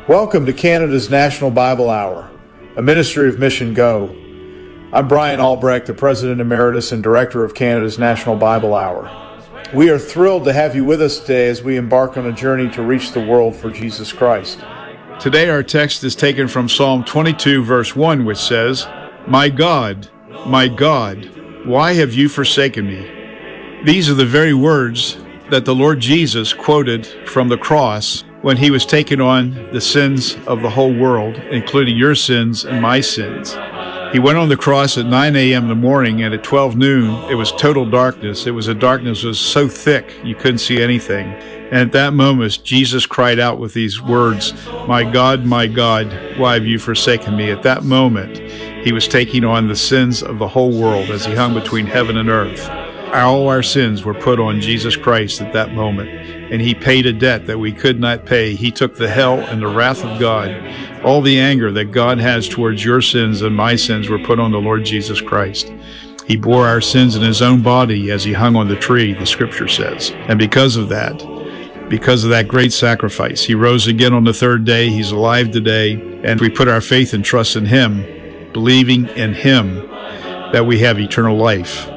Welcome to Canada's National Bible Hour, a ministry of Mission Go. I'm Brian Albrecht, the President Emeritus and Director of Canada's National Bible Hour. We are thrilled to have you with us today as we embark on a journey to reach the world for Jesus Christ. Today our text is taken from Psalm 22, verse 1, which says, my God, why have you forsaken me?" These are the very words that the Lord Jesus quoted from the cross when he was taking on the sins of the whole world, including your sins and my sins. He went on the cross at 9 a.m. in the morning, and at 12 noon, it was total darkness. It was a darkness that was so thick you couldn't see anything. And at that moment, Jesus cried out with these words, my God, why have you forsaken me?" At that moment, he was taking on the sins of the whole world as he hung between heaven and earth. All our sins were put on Jesus Christ at that moment, and he paid a debt that we could not pay. He took the hell and the wrath of God. All the anger that God has towards your sins and my sins were put on the Lord Jesus Christ. He bore our sins in his own body as he hung on the tree, the scripture says. And because of that great sacrifice, he rose again on the third day. He's alive today, and we put our faith and trust in him, believing in him that we have eternal life.